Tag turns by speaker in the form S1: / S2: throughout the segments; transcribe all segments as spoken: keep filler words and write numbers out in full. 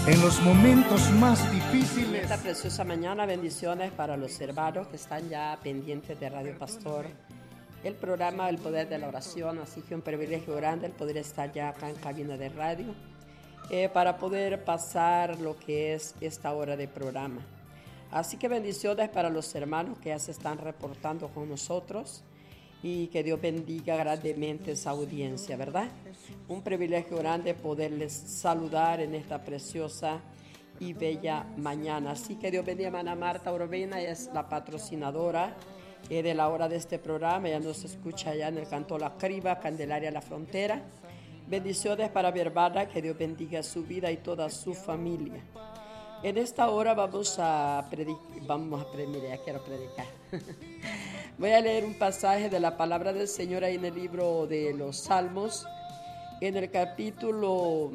S1: en los momentos más difíciles.
S2: Esta preciosa mañana, bendiciones para los hermanos que están ya pendientes de Radio Pastor, el programa El Poder de la Oración. Así que un privilegio grande el poder estar ya acá en cabina de radio eh, para poder pasar lo que es esta hora de programa. Así que bendiciones para los hermanos que ya se están reportando con nosotros y que Dios bendiga grandemente esa audiencia, ¿verdad? Un privilegio grande poderles saludar en esta preciosa y bella mañana. Así que Dios bendiga a hermana Marta Urbina, ella es la patrocinadora eh, de la hora de este programa. Ella nos escucha allá en el Cantón La Criba, Candelaria La Frontera. Bendiciones para mi hermana, que Dios bendiga su vida y toda su familia. En esta hora vamos a predicar, vamos a predicar, ya quiero predicar. Voy a leer un pasaje de la palabra del Señor ahí en el libro de los Salmos, en el capítulo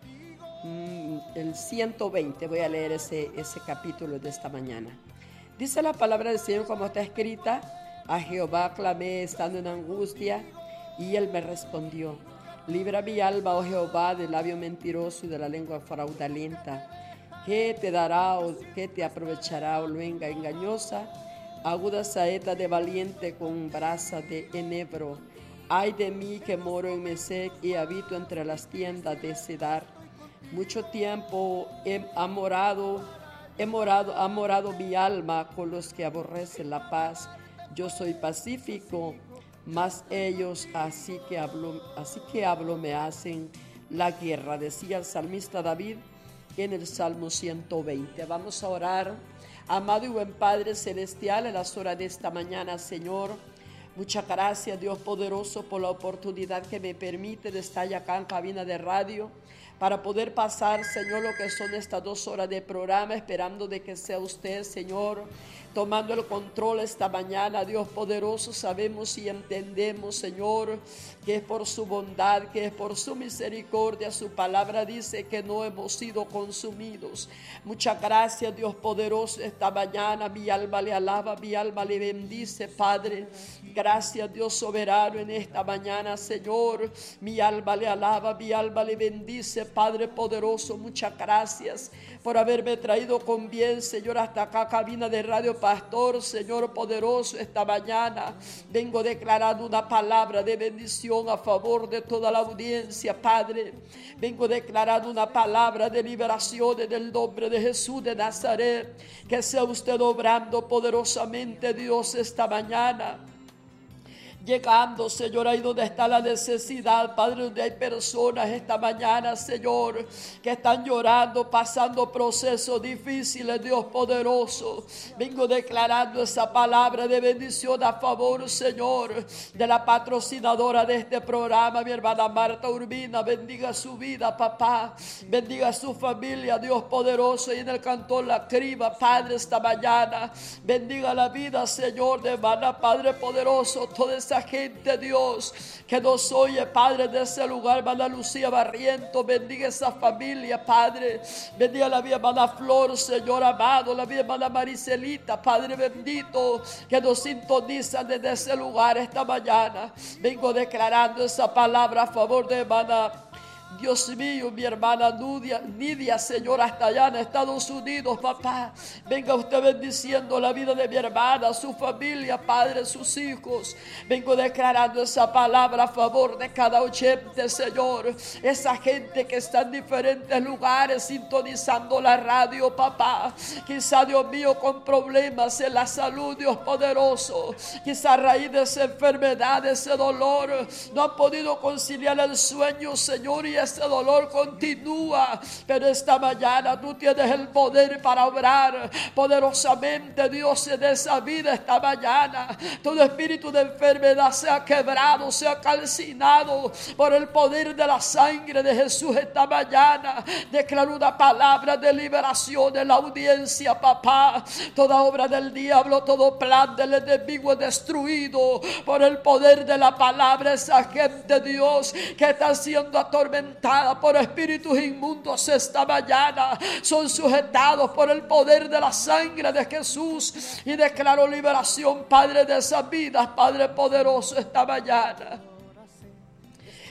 S2: mm, el ciento veinte. Voy a leer ese, ese capítulo de esta mañana. Dice la palabra del Señor como está escrita: a Jehová clamé estando en angustia, y él me respondió. Libra mi alma, oh Jehová, del labio mentiroso y de la lengua fraudulenta. ¿Qué te dará o qué te aprovechará, oh lengua engañosa? Aguda saeta de valiente con brasa de enebro. Ay de mí que moro en Mesec y habito entre las tiendas de Cedar. Mucho tiempo he, ha morado, he morado, ha morado mi alma con los que aborrecen la paz. Yo soy pacífico, mas ellos así que hablo, así que hablo me hacen la guerra, decía el salmista David en el Salmo ciento veinte. Vamos a orar. Amado y buen Padre Celestial, en las horas de esta mañana, Señor, muchas gracias, Dios poderoso, por la oportunidad que me permite de estar acá en cabina de radio para poder pasar, Señor, lo que son estas dos horas de programa, esperando de que sea usted, Señor, tomando el control esta mañana. Dios poderoso, sabemos y entendemos, Señor, que es por su bondad, que es por su misericordia. Su palabra dice que no hemos sido consumidos. Muchas gracias, Dios poderoso, esta mañana mi alma le alaba, mi alma le bendice, Padre. Gracias, Dios soberano, en esta mañana, Señor, mi alma le alaba, mi alma le bendice, Padre poderoso. Muchas gracias por haberme traído con bien, Señor, hasta acá, cabina de Radio Pastor. Señor poderoso, esta mañana vengo declarando una palabra de bendición a favor de toda la audiencia, Padre. Vengo declarando una palabra de liberación en el nombre de Jesús de Nazaret. Que sea usted obrando poderosamente, Dios, esta mañana. Llegando, Señor, ahí donde está la necesidad, Padre, donde hay personas esta mañana, Señor, que están llorando, pasando procesos difíciles, Dios poderoso. Vengo declarando esa palabra de bendición a favor, Señor, de la patrocinadora de este programa, mi hermana Marta Urbina. Bendiga su vida, papá. Bendiga su familia, Dios poderoso. Y en el Cantón La Criba, Padre, esta mañana. Bendiga la vida, Señor, de hermana, Padre poderoso. Toda esa gente, Dios, que nos oye, Padre, de ese lugar, hermana Lucía Barriento. Bendiga esa familia, Padre. Bendiga la vida, hermana Flor, Señor amado. La vida, hermana Maricelita, Padre bendito, que nos sintonizan desde ese lugar esta mañana. Vengo declarando esa palabra a favor de hermana, Dios mío, mi hermana Nidia, Nidia, Señor, hasta allá en Estados Unidos, papá. Venga usted bendiciendo la vida de mi hermana, su familia, Padre, sus hijos. Vengo declarando esa palabra a favor de cada oyente, Señor. Esa gente que está en diferentes lugares sintonizando la radio, papá. Quizá, Dios mío, con problemas en la salud, Dios poderoso. Quizá a raíz de esa enfermedad, de ese dolor, no han podido conciliar el sueño, Señor, y ese dolor continúa, pero esta mañana tú tienes el poder para obrar poderosamente, Dios, en esa vida esta mañana. Todo espíritu de enfermedad sea quebrado, sea calcinado por el poder de la sangre de Jesús esta mañana. Declaro una palabra de liberación en la audiencia, papá. Toda obra del diablo, todo plan del enemigo es destruido por el poder de la palabra. Esa gente, Dios, que está siendo atormentada por espíritus inmundos esta mañana, son sujetados por el poder de la sangre de Jesús. Y declaro liberación, Padre, de esas vidas, Padre poderoso, esta mañana.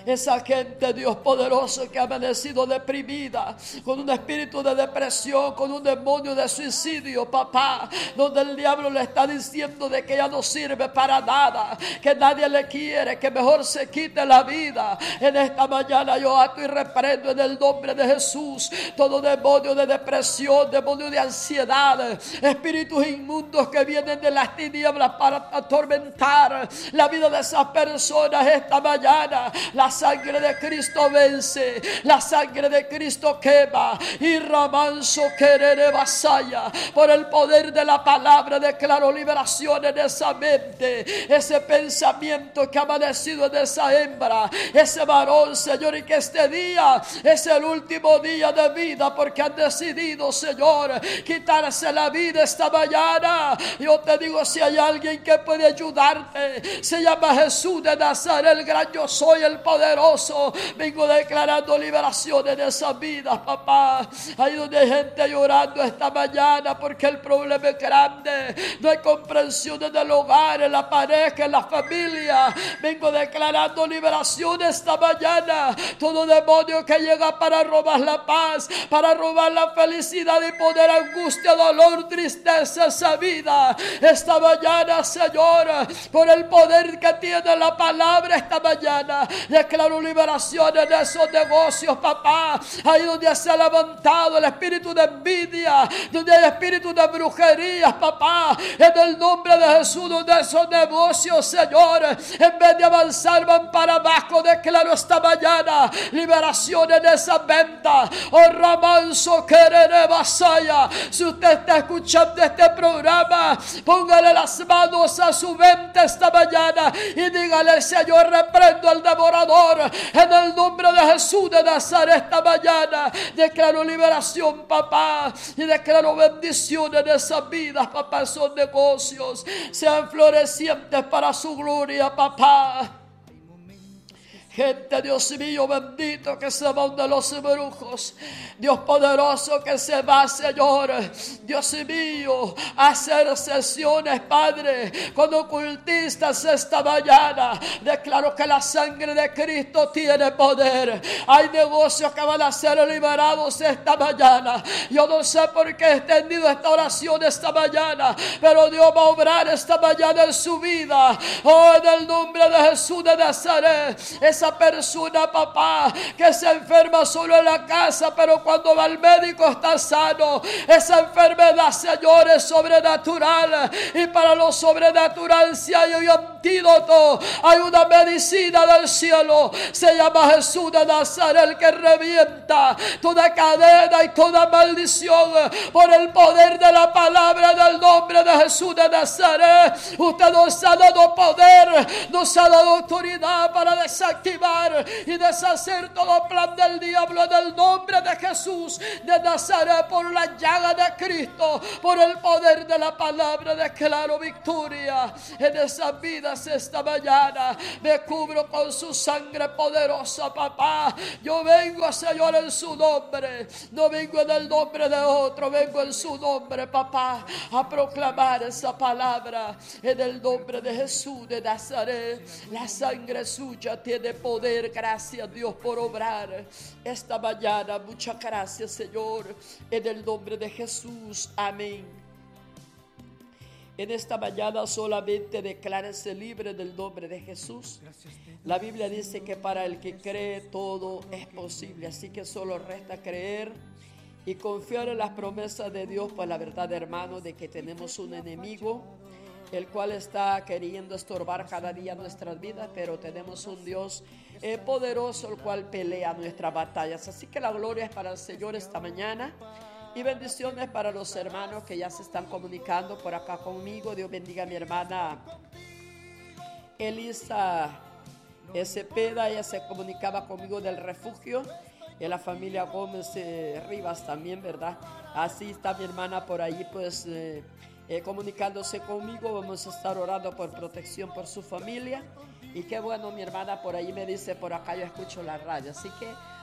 S3: esa gente, Dios poderoso, que ha amanecido deprimida, con un espíritu de depresión, con un demonio de suicidio, papá, donde el diablo le está diciendo de que ya no sirve para nada, que nadie le quiere, que mejor se quite la vida. En esta mañana yo ato y reprendo en el nombre de Jesús todo demonio de depresión, demonio de ansiedad, espíritus inmundos que vienen de las tinieblas para atormentar la vida de esas personas esta mañana. La sangre de Cristo vence, la sangre de Cristo quema, y ramanso querere vasalla. Por el poder de la palabra declaro liberación en esa mente, ese pensamiento que ha amanecido en esa hembra, ese varón, Señor, y que este día es el último día de vida porque han decidido, Señor, quitarse la vida esta mañana. Yo te digo, si hay alguien que puede ayudarte, se llama Jesús de Nazaret, el gran yo soy, el poderoso. Vengo declarando liberación en esas vidas, papá. Hay donde hay gente llorando esta mañana porque el problema es grande, no hay comprensión en el hogar, en la pareja, en la familia. Vengo declarando liberación esta mañana. Todo demonio que llega para robar la paz, para robar la felicidad y poner angustia, dolor, tristeza a esa vida, esta mañana, Señor, por el poder que tiene la palabra esta mañana, declaro liberación en esos negocios, papá. Ahí donde se ha levantado el espíritu de envidia, donde hay espíritu de brujería, papá, en el nombre de Jesús, donde esos negocios, Señor, en vez de avanzar van para abajo, declaro esta mañana liberación en esa venta. Oh, ramanso querere vasaya. Si usted está escuchando este programa, póngale las manos a su venta esta mañana y dígale: Señor, reprendo al devorador en el nombre de Jesús de Nazaret. Esta mañana declaro liberación, papá, y declaro bendición en esas vidas, papá. Esos negocios sean florecientes para su gloria, papá. Gente, Dios mío, bendito, que se van de los brujos. Dios poderoso, que se va, Señor, Dios mío, a hacer sesiones, Padre, con ocultistas esta mañana. Declaro que la sangre de Cristo tiene poder. Hay negocios que van a ser liberados esta mañana. Yo no sé por qué he extendido esta oración esta mañana, pero Dios va a obrar esta mañana en su vida. Oh, en el nombre de Jesús de Nazaret. Esa persona, papá, que se enferma solo en la casa, pero cuando va al médico está sano. Esa enfermedad, Señor, es sobrenatural, y para lo sobrenatural, si hay un antídoto, hay una medicina del cielo, se llama Jesús de Nazaret, el que revienta toda cadena y toda maldición por el poder de la palabra del nombre de Jesús de Nazaret. Usted nos ha dado poder, nos ha dado autoridad para desactivar y deshacer todo plan del diablo en el nombre de Jesús de Nazaret. Por la llaga de Cristo, por el poder de la palabra, declaro victoria en esas vidas esta mañana. Me cubro con su sangre poderosa, papá. Yo vengo, Señor, en su nombre. No vengo en el nombre de otro, vengo en su nombre, papá, a proclamar esa palabra en el nombre de Jesús de Nazaret. La sangre suya tiene poder. Gracias, Dios, por obrar esta mañana. Muchas gracias, Señor, en el nombre de Jesús. Amén. En esta mañana solamente declárese libre del nombre de Jesús. La Biblia dice que para el que cree todo es posible, así que solo resta creer y confiar en las promesas de Dios. Pues la verdad, hermano, de que tenemos un enemigo, el cual está queriendo estorbar cada día nuestras vidas, pero tenemos un Dios eh, poderoso, el cual pelea nuestras batallas. Así que la gloria es para el Señor esta mañana, y bendiciones para los hermanos que ya se están comunicando por acá conmigo. Dios bendiga a mi hermana Elisa Cepeda, ella se comunicaba conmigo del refugio, y la familia Gómez eh, Rivas también, ¿verdad? Así está mi hermana por ahí, pues eh, Eh, comunicándose conmigo. Vamos a estar orando por protección por su familia. Y qué bueno, mi hermana por ahí me dice: por acá yo escucho la radio. Así que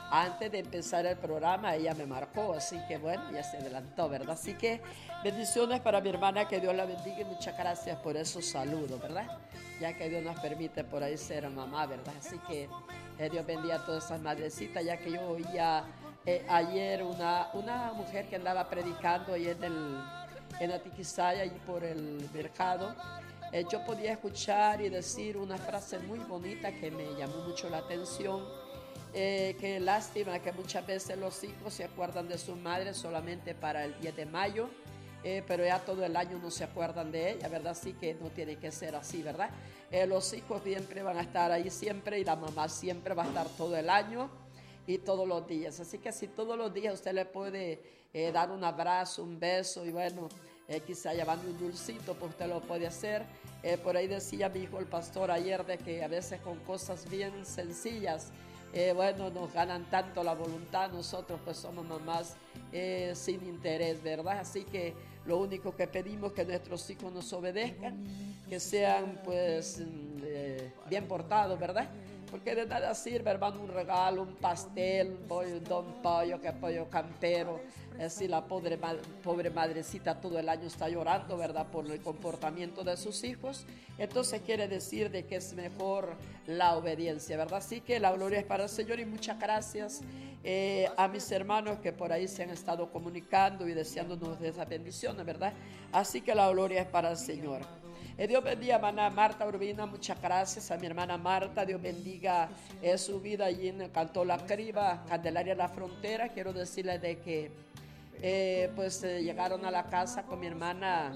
S2: antes de empezar el programa ella me marcó, así que bueno, ya se adelantó, ¿verdad? Así que bendiciones para mi hermana, que Dios la bendiga y muchas gracias por esos saludos, ¿verdad? Ya que Dios nos permite por ahí ser mamá, ¿verdad? Así que eh, Dios bendiga a todas esas madrecitas, ya que yo oía eh, ayer una, una mujer que andaba predicando ahí en, el, en Atiquizaya, allí por el mercado. Eh, yo podía escuchar y decir una frase muy bonita que me llamó mucho la atención. Eh, que lástima que muchas veces los hijos se acuerdan de su madre solamente para el diez de mayo, eh, pero ya todo el año no se acuerdan de ella, ¿verdad? Así que no tiene que ser así, ¿verdad? Eh, los hijos siempre van a estar ahí siempre y la mamá siempre va a estar todo el año y todos los días. Así que si todos los días usted le puede eh, dar un abrazo, un beso y bueno, eh, quizá llevando un dulcito, pues usted lo puede hacer. Eh, por ahí decía mi hijo el pastor ayer de que a veces con cosas bien sencillas, Eh, bueno, nos ganan tanto la voluntad, nosotros pues somos mamás eh, sin interés, ¿verdad? Así que lo único que pedimos es que nuestros hijos nos obedezcan, que sean pues eh, bien portados, ¿verdad? Porque de nada sirve, hermano, un regalo, un pastel, un pollo, un pollo, que pollo campero. Así la pobre, pobre madrecita todo el año está llorando, ¿verdad? Por el comportamiento de sus hijos. Entonces quiere decir de que es mejor la obediencia, ¿verdad? Así que la gloria es para el Señor y muchas gracias eh, a mis hermanos que por ahí se han estado comunicando y deseándonos de esas bendiciones, ¿verdad? Así que la gloria es para el Señor. Eh, Dios bendiga a hermana Marta Urbina, muchas gracias a mi hermana Marta, Dios bendiga eh, su vida allí en el Cantó La Criba, Candelaria La Frontera. Quiero decirles de que eh, pues eh, llegaron a la casa con mi hermana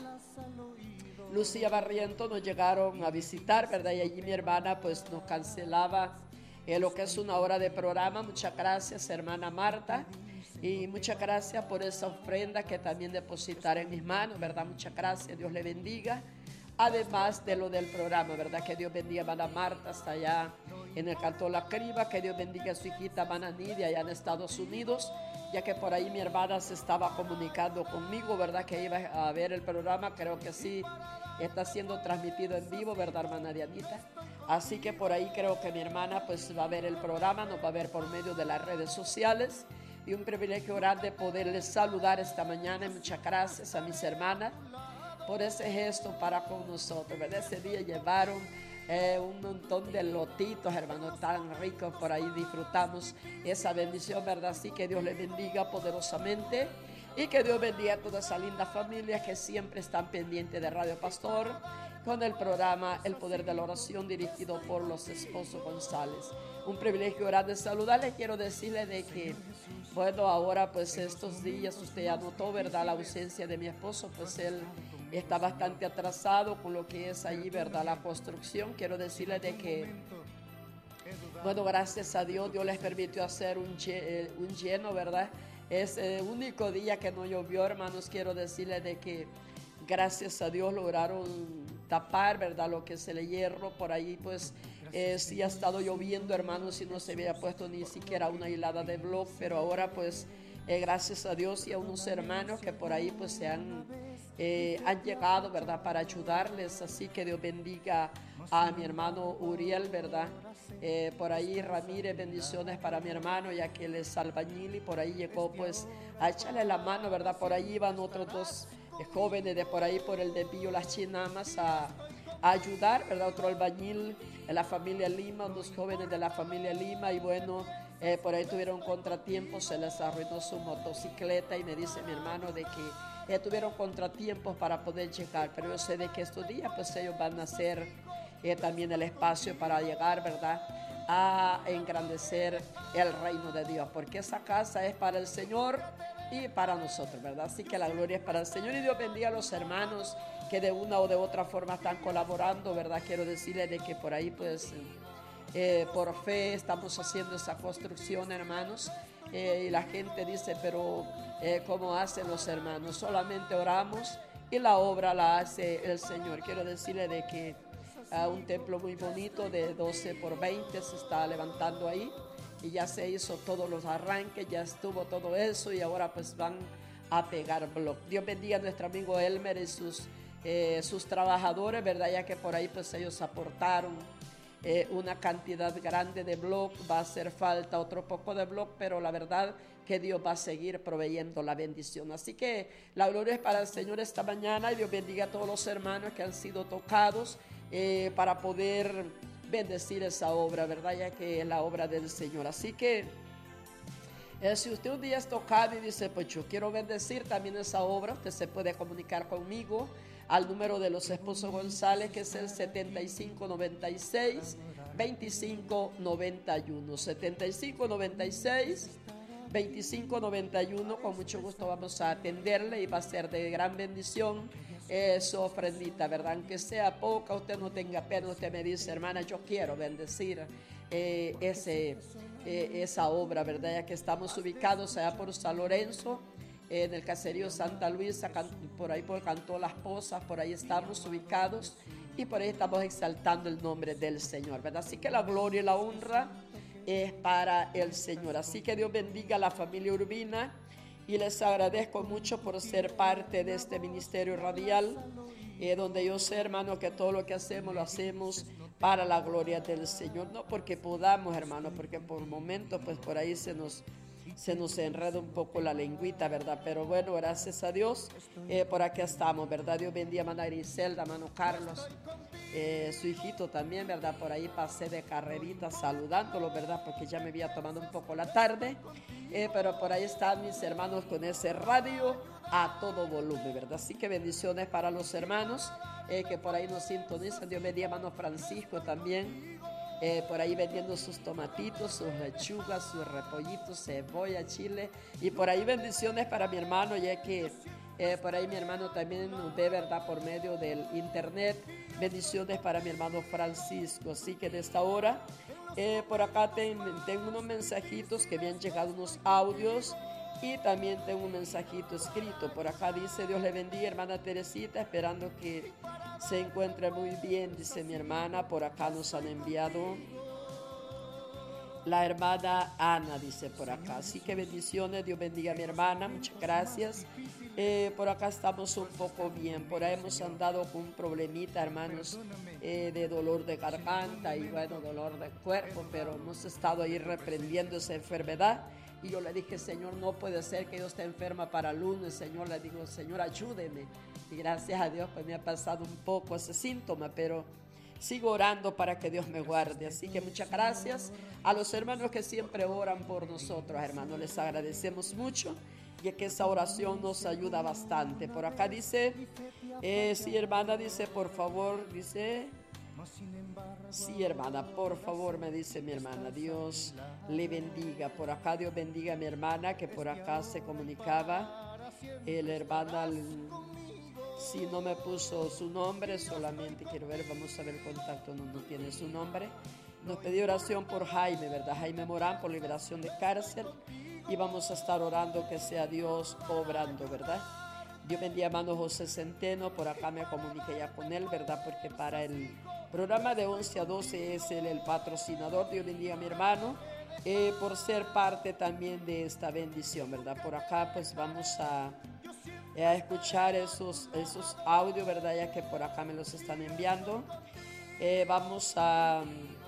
S2: Lucía Barriento, nos llegaron a visitar, ¿verdad? Y allí mi hermana pues nos cancelaba eh, lo que es una hora de programa. Muchas gracias, hermana Marta, y muchas gracias por esa ofrenda que también depositaré en mis manos, ¿verdad? Muchas gracias, Dios le bendiga. Además de lo del programa, ¿verdad? Que Dios bendiga a hermana Marta hasta allá en el Cantó La Criba, que Dios bendiga a su hijita hermana Nidia allá en Estados Unidos, ya que por ahí mi hermana se estaba comunicando conmigo, ¿verdad? Que iba a ver el programa, creo que sí está siendo transmitido en vivo, ¿verdad, hermana Dianita? Así que por ahí creo que mi hermana pues va a ver el programa, nos va a ver por medio de las redes sociales, y un privilegio grande poderles saludar esta mañana, y muchas gracias a mis hermanas por ese gesto para con nosotros, ¿verdad? Ese día llevaron eh, un montón de lotitos, hermanos, tan ricos, por ahí disfrutamos esa bendición, ¿verdad? Así que Dios les bendiga poderosamente y que Dios bendiga a toda esa linda familia que siempre están pendientes de Radio Pastor con el programa El Poder de la Oración dirigido por los esposos González. Un privilegio grande saludarles. Quiero decirles de que, bueno, ahora pues estos días usted ya notó, ¿verdad? La ausencia de mi esposo, pues él está bastante atrasado con lo que es allí, ¿verdad? La construcción. Quiero decirles de que, bueno, gracias a Dios, Dios les permitió hacer un, un lleno, ¿verdad? Es el único día que no llovió, hermanos. Quiero decirles de que gracias a Dios lograron tapar, ¿verdad? Lo que es el hierro. Por ahí pues eh, sí ha estado lloviendo, hermanos, y no se había puesto ni siquiera una hilada de bloc, pero ahora pues eh, gracias a Dios y a unos hermanos que por ahí pues se han, eh, han llegado, ¿verdad? Para ayudarles. Así que Dios bendiga a mi hermano Uriel, ¿verdad? Eh, por ahí Ramírez, bendiciones para mi hermano, ya que él es albañil y por ahí llegó pues a echarle la mano, ¿verdad? Por ahí iban otros dos eh, jóvenes de por ahí por el desvío Las Chinamas a, a ayudar, ¿verdad? Otro albañil de la familia Lima, dos jóvenes de la familia Lima, y bueno, eh, por ahí tuvieron contratiempos, se les arruinó su motocicleta y me dice mi hermano de que eh, tuvieron contratiempos para poder llegar, pero yo sé de que estos días pues ellos van a hacer eh, también el espacio para llegar, ¿verdad? A engrandecer el reino de Dios, porque esa casa es para el Señor y para nosotros, ¿verdad? Así que la gloria es para el Señor, y Dios bendiga a los hermanos que de una o de otra forma están colaborando, ¿verdad? Quiero decirles de que por ahí pues eh, por fe estamos haciendo esa construcción, hermanos, eh, y la gente dice, pero eh, ¿cómo hacen los hermanos? Solamente oramos y la obra la hace el Señor. Quiero decirles de que uh, un templo muy bonito de doce por veinte se está levantando ahí, y ya se hizo todos los arranques, ya estuvo todo eso, y ahora pues van a pegar bloc. Dios bendiga a nuestro amigo Elmer y sus, eh, sus trabajadores, ¿verdad? Ya que por ahí pues ellos aportaron eh, una cantidad grande de blog, va a hacer falta otro poco de blog, pero la verdad que Dios va a seguir proveyendo la bendición. Así que la gloria es para el Señor esta mañana y Dios bendiga a todos los hermanos que han sido tocados eh, para poder bendecir esa obra, ¿verdad? Ya que es la obra del Señor. Así que eh, si usted un día es tocado y dice, pues yo quiero bendecir también esa obra, usted se puede comunicar conmigo al número de los esposos González, que es el setenta y cinco noventa y seis veinticinco noventa y uno, setenta y cinco noventa y seis veinticinco noventa y uno. Con mucho gusto vamos a atenderle y va a ser de gran bendición eh, su ofrendita, ¿verdad? Aunque sea poca, usted no tenga pena, usted me dice, hermana, yo quiero bendecir eh, ese, eh, esa obra, ¿verdad? Ya que estamos ubicados allá por San Lorenzo, eh, en el caserío Santa Luisa, por ahí por Cantó Las Pozas, por ahí estamos ubicados y por ahí estamos exaltando el nombre del Señor, ¿verdad? Así que la gloria y la honra es para el Señor. Así que Dios bendiga a la familia Urbina y les agradezco mucho por ser parte de este ministerio radial, eh, donde yo sé, hermano, que todo lo que hacemos lo hacemos para la gloria del Señor, no porque podamos, hermano, porque por momentos pues por ahí se nos se nos enreda un poco la lengüita, ¿verdad? Pero bueno, gracias a Dios, eh, por aquí estamos, ¿verdad? Dios bendiga a hermana Griselda, hermano Carlos, eh, su hijito también, ¿verdad? Por ahí pasé de carrerita saludándolo, ¿verdad? Porque ya me había tomado un poco la tarde, eh, pero por ahí están mis hermanos con ese radio a todo volumen, ¿verdad? Así que bendiciones para los hermanos eh, que por ahí nos sintonizan. Dios bendiga a hermano Francisco también, Eh, por ahí vendiendo sus tomatitos, sus lechugas, sus repollitos, cebolla, chile. Y por ahí bendiciones para mi hermano, ya que eh, por ahí mi hermano también nos ve, ¿verdad? Por medio del internet. Bendiciones para mi hermano Francisco. Así que de esta hora, eh, por acá ten, tengo unos mensajitos que me han llegado, unos audios. Y también tengo un mensajito escrito. Por acá dice, Dios le bendiga, hermana Teresita, esperando que se encuentre muy bien, dice mi hermana. Por acá nos han enviado la hermana Ana, dice por acá. Así que bendiciones, Dios bendiga a mi hermana, muchas gracias. Eh, por acá estamos un poco bien, por ahí hemos andado con un problemita, hermanos, eh, de dolor de garganta y bueno, dolor de cuerpo, pero hemos estado ahí reprendiendo esa enfermedad. Y yo le dije, Señor, no puede ser que yo esté enferma para lunes. Señor, le digo, Señor, ayúdeme. Y gracias a Dios, pues me ha pasado un poco ese síntoma, pero sigo orando para que Dios me guarde. Así que muchas gracias a los hermanos que siempre oran por nosotros, hermanos. Les agradecemos mucho, ya que esa oración nos ayuda bastante. Por acá dice, eh, sí, hermana, dice, por favor, dice... Sí, hermana, por favor, me dice mi hermana, Dios le bendiga. Por acá Dios bendiga a mi hermana que por acá se comunicaba. La hermana, si no me puso su nombre, solamente quiero ver, vamos a ver el contacto, no, no tiene su nombre. Nos pidió oración por Jaime, ¿verdad? Jaime Morán, por liberación de cárcel. Y vamos a estar orando que sea Dios obrando, ¿verdad? Dios bendiga a hermano José Centeno, por acá me comuniqué ya con él, ¿verdad? Porque para el programa de once a doce es él el patrocinador. Dios bendiga a mi hermano eh, por ser parte también de esta bendición, ¿verdad? Por acá pues vamos a, a escuchar esos, esos audios, ¿verdad? Ya que por acá me los están enviando. Eh, vamos a...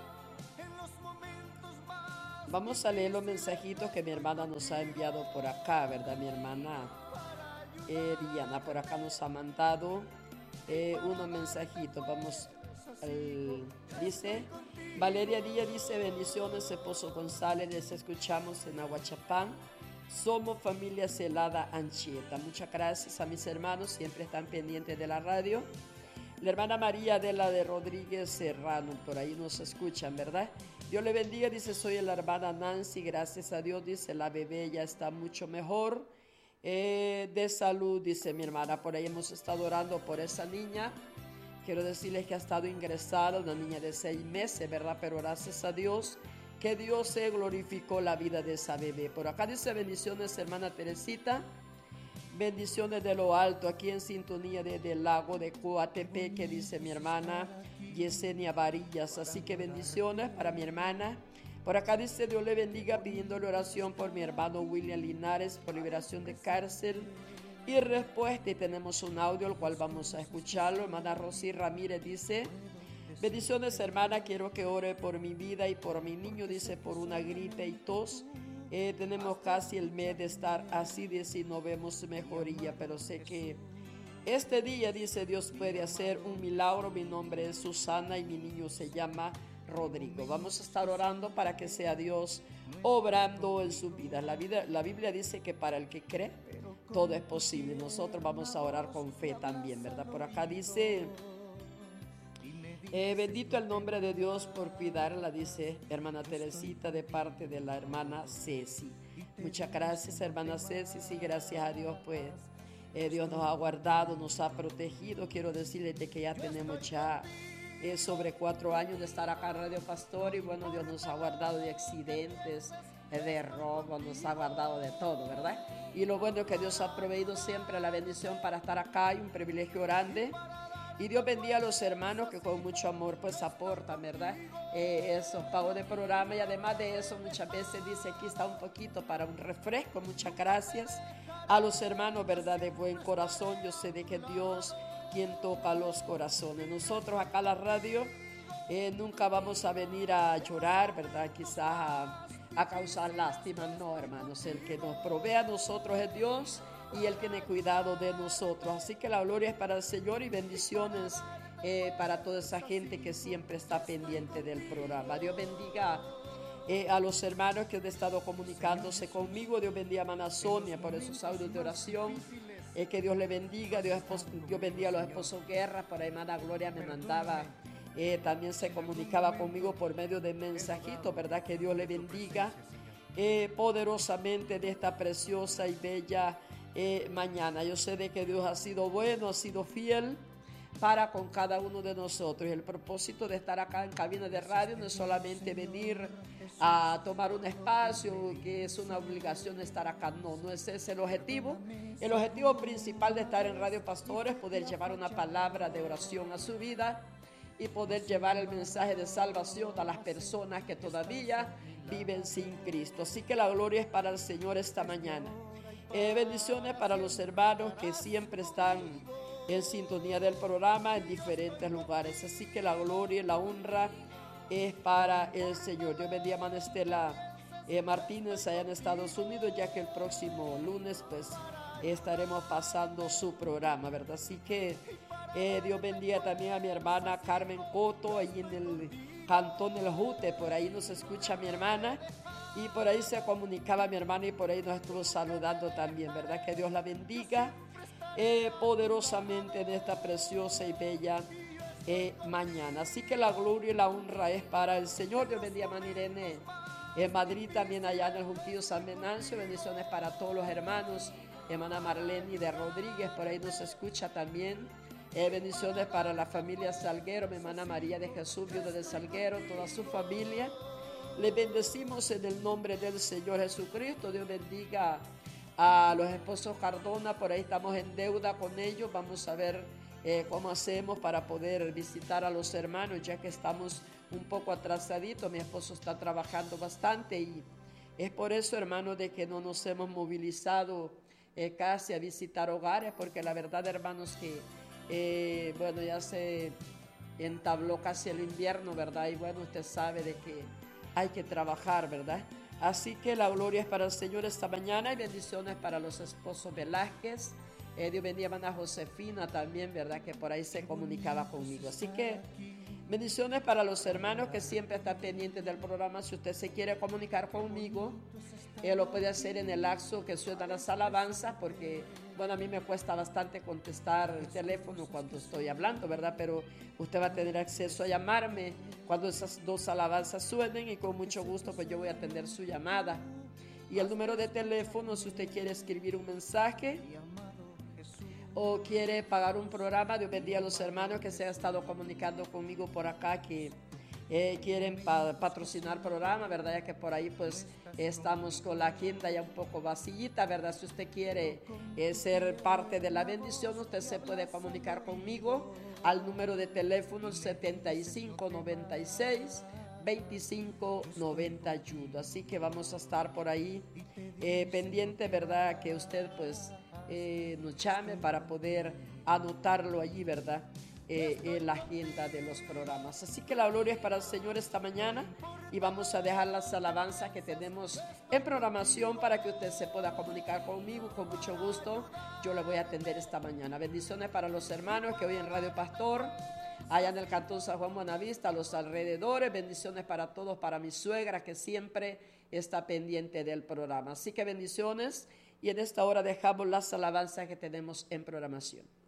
S2: Vamos a leer los mensajitos que mi hermana nos ha enviado por acá, ¿verdad? Mi hermana eh, Diana por acá nos ha mandado eh, unos mensajitos. Vamos al... Dice, Valeria Díaz dice, bendiciones, esposo González, les escuchamos en Aguachapán. Somos familia Celada Anchieta. Muchas gracias a mis hermanos, siempre están pendientes de la radio. La hermana María de la de Rodríguez Serrano, por ahí nos escuchan, ¿verdad? Dios le bendiga, dice, soy la hermana Nancy, gracias a Dios, dice, la bebé ya está mucho mejor, eh, de salud, dice mi hermana, por ahí hemos estado orando por esa niña. Quiero decirles que ha estado ingresada, una niña de seis meses, ¿verdad? Pero gracias a Dios, que Dios se glorificó la vida de esa bebé. Por acá dice, bendiciones, hermana Teresita. Bendiciones de lo alto, aquí en sintonía desde el lago de Coatepeque, dice mi hermana Yesenia Varillas. Así que bendiciones para mi hermana. Por acá dice, Dios le bendiga, pidiéndole oración por mi hermano William Linares, por liberación de cárcel y respuesta. Y tenemos un audio, el cual vamos a escucharlo. Hermana Rosy Ramírez dice, Bendiciones, hermana, quiero que ore por mi vida y por mi niño, dice, por una gripe y tos. Eh, tenemos casi el mes de estar así, dice, y no vemos mejoría, pero sé que este día, dice, Dios puede hacer un milagro. Mi nombre es Susana y mi niño se llama Rodrigo. Vamos a estar orando para que sea Dios obrando en su vida. La, vida, la Biblia dice que para el que cree, todo es posible. Nosotros vamos a orar con fe también, ¿verdad? Por acá dice... Eh, bendito el nombre de Dios por cuidarla, dice hermana Teresita, de parte de la hermana Ceci. Muchas gracias, hermana Ceci. Sí, gracias a Dios, pues eh, Dios nos ha guardado, nos ha protegido. Quiero decirles de que ya tenemos ya eh, sobre cuatro años de estar acá en Radio Pastor, y bueno, Dios nos ha guardado de accidentes, de robo, nos ha guardado de todo, ¿verdad? Y lo bueno es que Dios ha proveído siempre la bendición para estar acá, y un privilegio grande. Y Dios bendiga a los hermanos que con mucho amor pues aportan, ¿verdad? Eh, esos pagos de programa, y además de eso muchas veces dice, aquí está un poquito para un refresco. Muchas gracias a los hermanos, ¿verdad? De buen corazón. Yo sé de que Dios quien toca los corazones. Nosotros acá en la radio eh, nunca vamos a venir a llorar, ¿verdad? Quizás a, a causar lástima, no, hermanos. El que nos provee a nosotros es Dios, y Él tiene cuidado de nosotros. Así que la gloria es para el Señor, y bendiciones eh, para toda esa gente que siempre está pendiente del programa. Dios bendiga eh, a los hermanos que han estado comunicándose conmigo. Dios bendiga a Mana Sonia por esos audios de oración. Eh, que Dios le bendiga. Dios, Dios bendiga a los esposos Guerra. Por ahí Mana Gloria me mandaba, eh, también se comunicaba conmigo por medio de mensajitos, ¿verdad? Que Dios le bendiga eh, poderosamente de esta preciosa y bella Eh, mañana. Yo sé de que Dios ha sido bueno, ha sido fiel para con cada uno de nosotros. El propósito de estar acá en cabina de radio no es solamente venir a tomar un espacio, que es una obligación estar acá. No, no es ese el objetivo. El objetivo principal de estar en Radio Pastor es poder llevar una palabra de oración a su vida y poder llevar el mensaje de salvación a las personas que todavía viven sin Cristo. Así que la gloria es para el Señor esta mañana. Eh, bendiciones para los hermanos que siempre están en sintonía del programa en diferentes lugares. Así que la gloria y la honra es para el Señor. Dios bendiga a Manestela eh, Martínez allá en Estados Unidos, ya que el próximo lunes pues estaremos pasando su programa, ¿verdad? Así que eh, Dios bendiga también a mi hermana Carmen Coto, ahí en el Cantón El Jute. Por ahí nos escucha mi hermana, y por ahí se comunicaba mi hermana, y por ahí nos estuvo saludando también, ¿verdad? Que Dios la bendiga eh, poderosamente en esta preciosa y bella eh, mañana. Así que la gloria y la honra es para el Señor. Dios bendiga a Manirene en Madrid, también allá en el Junquillo San Venancio. Bendiciones para todos los hermanos. Hermana Marlene de Rodríguez, por ahí nos escucha también. Eh, bendiciones para la familia Salguero, mi hermana María de Jesús, viuda de Salguero, toda su familia. Les bendecimos en el nombre del Señor Jesucristo. Dios bendiga a los esposos Cardona. Por ahí estamos en deuda con ellos. Vamos a ver eh, cómo hacemos para poder visitar a los hermanos, ya que estamos un poco atrasaditos. Mi esposo está trabajando bastante, y es por eso, hermanos, de que no nos hemos movilizado eh, casi a visitar hogares, porque la verdad, hermanos, que eh, bueno, ya se entabló casi el invierno, ¿verdad? Y bueno, usted sabe de que hay que trabajar, ¿verdad? Así que la gloria es para el Señor esta mañana, y bendiciones para los esposos Velázquez. Eh, Dios bendiga a Ana Josefina también, ¿verdad? Que por ahí se comunicaba conmigo. Así que bendiciones para los hermanos que siempre están pendientes del programa. Si usted se quiere comunicar conmigo, eh, lo puede hacer en el lapso que suenan las alabanzas, porque bueno, a mí me cuesta bastante contestar el teléfono cuando estoy hablando, ¿verdad? Pero usted va a tener acceso a llamarme cuando esas dos alabanzas suenen, y con mucho gusto pues yo voy a atender su llamada. Y el número de teléfono, si usted quiere escribir un mensaje o quiere pagar un programa, Dios bendiga a los hermanos que se han estado comunicando conmigo por acá, que eh, quieren pa patrocinar programa, ¿verdad? Ya que por ahí pues estamos con la agenda ya un poco vacillita, ¿verdad? Si usted quiere eh, ser parte de la bendición, usted se puede comunicar conmigo al número de teléfono setenta y cinco noventa y seis veinticinco noventa y uno. Así que vamos a estar por ahí eh, pendiente, ¿verdad? Que usted pues eh, nos llame para poder anotarlo allí, ¿verdad? eh, en la agenda de los programas. Así que la gloria es para el Señor esta mañana y vamos a dejar las alabanzas que tenemos en programación para que usted se pueda comunicar conmigo con mucho gusto. Yo le voy a atender esta mañana. Bendiciones para los hermanos que hoy en Radio Pastor, allá en el Cantón San Juan Buenavista, a los alrededores. Bendiciones para todos, para mi suegra que siempre está pendiente del programa. Así que bendiciones, y en esta hora dejamos las alabanzas que tenemos en programación.